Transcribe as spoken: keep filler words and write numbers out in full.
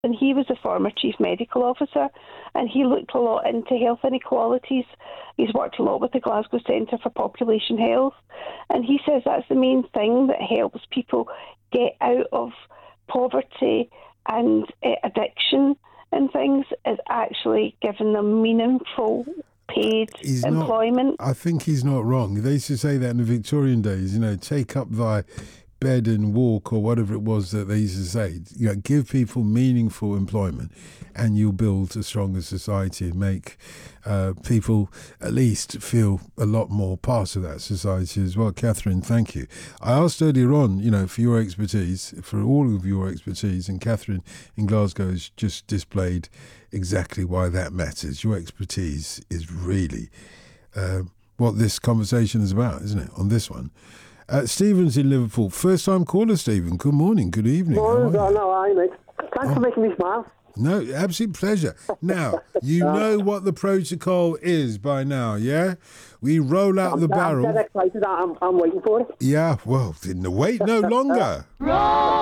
and he was the former chief medical officer, and he looked a lot into health inequalities. He's worked a lot with the Glasgow Centre for Population Health, and he says that's the main thing that helps people get out of poverty and uh, addiction and things, is actually giving them meaningful paid he's employment. Not, I think he's not wrong. They used to say that in the Victorian days, you know, take up thy bed and walk, or whatever it was that they used to say. You know, give people meaningful employment and you'll build a stronger society and make uh, people at least feel a lot more part of that society as well. Catherine, thank you. I asked earlier on, you know, for your expertise, for all of your expertise, and Catherine in Glasgow has just displayed exactly why that matters. Your expertise is really uh, what this conversation is about, isn't it, on this one? Uh, Stephen's in Liverpool. First time caller, Stephen. Good morning, good evening. Morning, Don. How are you, mate? Thanks oh. for making me smile. No, absolute pleasure. Now, you uh, know what the protocol is by now, yeah? We roll out I'm, the I'm barrel. I'm dead excited. I'm, I'm waiting for it. Yeah, well, didn't wait no longer.